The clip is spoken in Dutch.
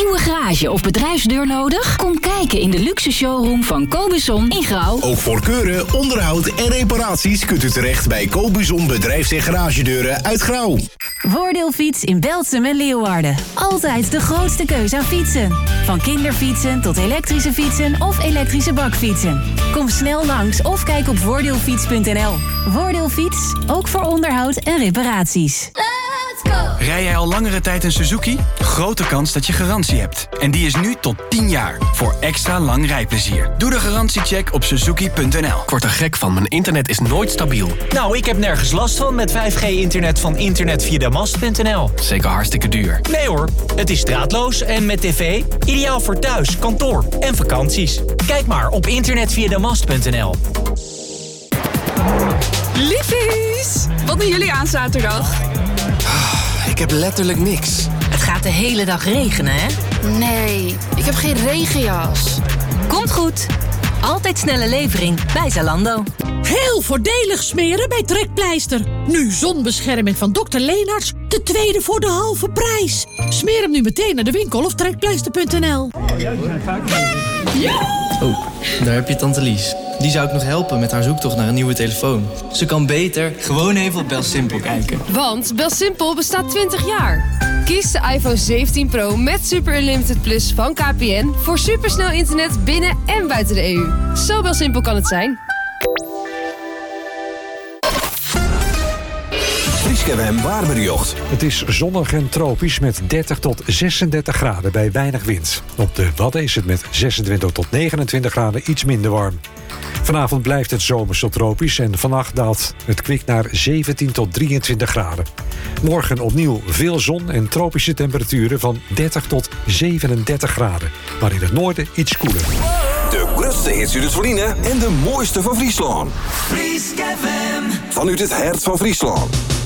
nieuwe garage of bedrijfsdeur nodig? Kom kijken in de luxe showroom van Cobuzon in Grauw. Ook voor keuren, onderhoud en reparaties kunt u terecht bij Cobuzon bedrijfs- en garagedeuren uit Grauw. Voordeelfiets in Belsum en Leeuwarden. Altijd de grootste keuze aan fietsen. Van kinderfietsen tot elektrische fietsen of elektrische bakfietsen. Kom snel langs of kijk op voordeelfiets.nl. Voordeelfiets, ook voor onderhoud en reparaties. Let's go! Rij jij al langere tijd een Suzuki? Grote kans dat je garantie hebt. En die is nu tot 10 jaar. Voor extra lang rijplezier. Doe de garantiecheck op suzuki.nl. Ik word er gek van. Mijn internet is nooit stabiel. Nou, ik heb nergens last van met 5G-internet van internetvia-mast.nl. Zeker hartstikke duur. Nee hoor, het is draadloos en met tv. Ideaal voor thuis, kantoor en vakanties. Kijk maar op internetvia-mast.nl. Liefies, wat doen jullie aan zaterdag? Ik heb letterlijk niks. Het gaat de hele dag regenen, hè? Nee, ik heb geen regenjas. Komt goed. Altijd snelle levering bij Zalando. Heel voordelig smeren bij Trekpleister. Nu zonbescherming van Dr. Leenaerts. De tweede voor de halve prijs. Smeer hem nu meteen naar de winkel of trekpleister.nl. Oh, daar heb je tante Lies. Die zou ik nog helpen met haar zoektocht naar een nieuwe telefoon. Ze kan beter gewoon even op BelSimpel kijken. Want BelSimpel bestaat 20 jaar. Kies de iPhone 17 Pro met Super Unlimited Plus van KPN... voor supersnel internet binnen en buiten de EU. Zo BelSimpel kan het zijn. Fries Waarmerjocht. Het is zonnig en tropisch met 30 tot 36 graden bij weinig wind. Op de Wadden is het met 26 tot 29 graden iets minder warm. Vanavond blijft het zomers tot tropisch en vannacht daalt het kwik naar 17 tot 23 graden. Morgen opnieuw veel zon en tropische temperaturen van 30 tot 37 graden. Maar in het noorden iets koeler. De grootste hits uit het verliezen en de mooiste van Friesland. Fries FM. Vanuit het hart van Friesland.